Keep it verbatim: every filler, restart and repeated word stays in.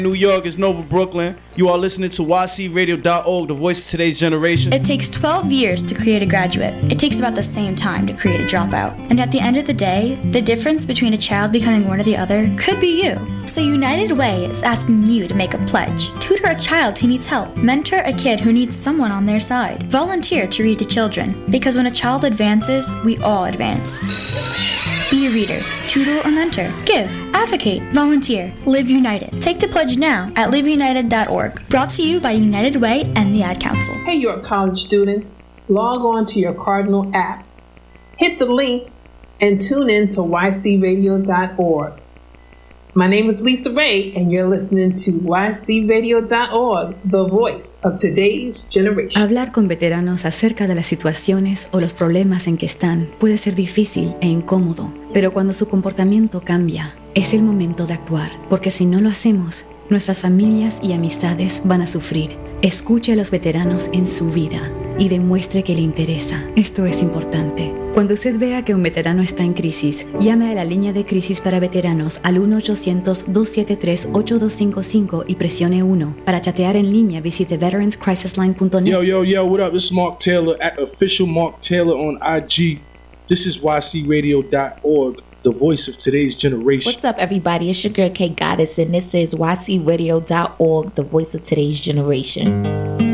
New York is Nova Brooklyn. You are listening to Y C radio dot org, the voice of today's generation. It takes twelve years to create a graduate. It takes about the same time to create a dropout. And at the end of the day, the difference between a child becoming one or the other could be you. So United Way is asking you to make a pledge. Tutor a child who needs help. Mentor a kid who needs someone on their side. Volunteer to read to children. Because when a child advances, we all advance. Be a reader, tutor or mentor. Give, advocate, volunteer. Live United. Take the pledge now at live united dot org. Brought to you by United Way and the Ad Council. Hey York College students, log on to your Cardinal app. Hit the link and tune in to Y C radio dot org. My name is Lisa Ray, and you're listening to Y C radio dot org, the voice of today's generation. Hablar con veteranos acerca de las situaciones o los problemas en que están puede ser difícil e incómodo, pero cuando su comportamiento cambia, es el momento de actuar, porque si no lo hacemos, nuestras familias y amistades van a sufrir. Escuche a los veteranos en su vida y demuestre que le interesa. Esto es importante. Cuando usted vea que un veterano está en crisis, llame a la línea de crisis para veteranos al uno ochocientos, dos siete tres, ocho dos cinco cinco y presione uno. Para chatear en línea, visite veterans crisis line punto net. Yo, yo, yo, what up? This is Mark Taylor at Official Mark Taylor on I G. This is Y C radio dot org, the voice of today's generation. What's up, everybody? It's your girl, K Goddess, and this is Y C radio dot org, the voice of today's generation.